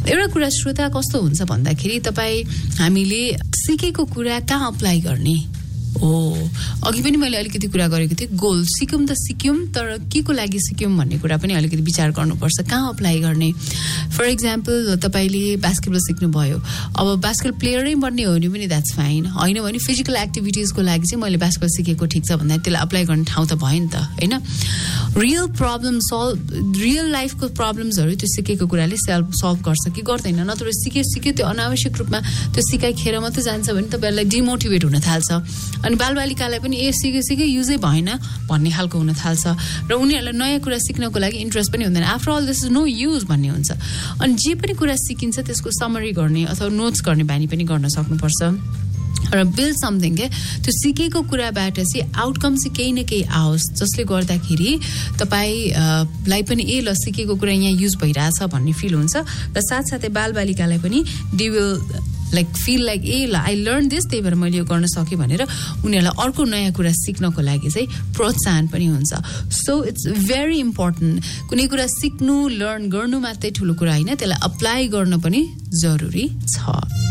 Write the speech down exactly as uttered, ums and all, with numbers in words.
एउटा कुरा श्रोता कस्तो हुन्छ भन्दाखेरि तपाईँ हामीले सिकेको कुरा कहाँ अप्लाई गर्ने ओ अघि पनि मैले अलिकति कुरा गरेको थिएँ गोल सिक्यौँ त सिक्यौँ तर के को लागि सिक्यौँ भन्ने कुरा पनि अलिकति विचार गर्नुपर्छ कहाँ अप्लाई गर्ने फर इक्जाम्पल तपाईँले बास्केटबल सिक्नुभयो अब बास्केट प्लेयरै बन्ने हो भने पनि द्याट्स फाइन होइन भने फिजिकल एक्टिभिटिजको लागि चाहिँ मैले बास्केटबल सिकेको ठिक छ भन्दा त्यसलाई अप्लाई गर्ने ठाउँ त भयो नि त होइन रियल प्रब्लम सल्भ रियल लाइफको प्रब्लम्सहरू त्यो सिकेको कुराले सल्भ सल्भ गर्छ कि गर्दैन नत्र सिके सिके त्यो अनावश्यक रूपमा त्यो सिकाइ खेर मात्रै जान्छ भने तपाईँहरूलाई डिमोटिभेट हुन थाल्छ अनि बालबालिकालाई पनि ए सिके सिके युजै भएन भन्ने खालको हुन थाल्छ र उनीहरूलाई नयाँ कुरा सिक्नको लागि इन्ट्रेस्ट पनि हुँदैन after all this is no use भन्ने हुन्छ अनि जे पनि कुरा सिकिन्छ त्यसको समरी गर्ने अथवा नोट्स गर्ने बानी पनि गर्न सक्नुपर्छ र बिल्ड समथिङ के त्यो सिकेको कुराबाट चाहिँ आउटकम चाहिँ केही न केही आओस् जसले गर्दाखेरि तपाईँलाई पनि ए ल सिकेको कुरा यहाँ युज भइरहेछ भन्ने फिल हुन्छ र साथसाथै बालबालिकालाई पनि they will like feel like a ल आई लर्न दिस त्यही भएर मैले यो गर्न सकेँ भनेर उनीहरूलाई अर्को नयाँ कुरा सिक्नको लागि चाहिँ प्रोत्साहन पनि हुन्छ सो इट्स भेरी इम्पोर्टेन्ट कुनै कुरा सिक्नु लर्न गर्नु मात्रै ठुलो कुरा होइन त्यसलाई अप्लाई गर्न पनि जरुरी छ